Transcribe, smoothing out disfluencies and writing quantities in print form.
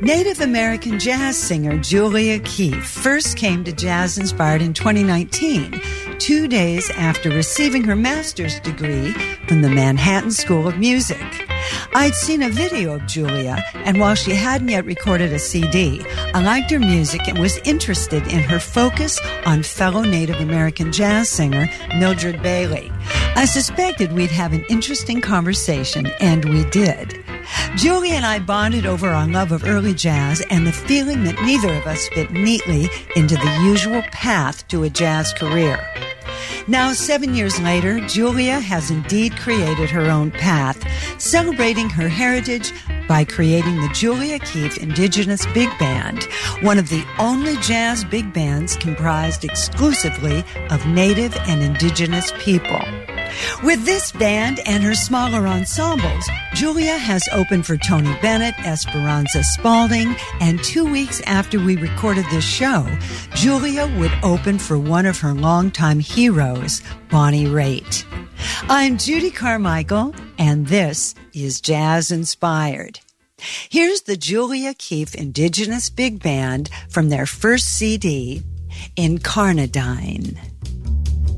Native American jazz singer Julia Keefe first came to Jazz Inspired in 2019, 2 days after receiving her master's degree from the Manhattan School of Music. I'd seen a video of Julia, and while she hadn't yet recorded a CD, I liked her music and was interested in her focus on fellow Native American jazz singer Mildred Bailey. I suspected we'd have an interesting conversation, and we did. Julia and I bonded over our love of early jazz and the feeling that neither of us fit neatly into the usual path to a jazz career. Now, 7 years later, Julia has indeed created her own path, celebrating her heritage by creating the Julia Keefe Indigenous Big Band, one of the only jazz big bands comprised exclusively of Native and Indigenous people. With this band and her smaller ensembles, Julia has opened for Tony Bennett, Esperanza Spalding, and 2 weeks after we recorded this show, Julia would open for one of her longtime heroes, Bonnie Raitt. I'm Judy Carmichael, and this is Jazz Inspired. Here's the Julia Keefe Indigenous Big Band from their first CD, Incarnadine.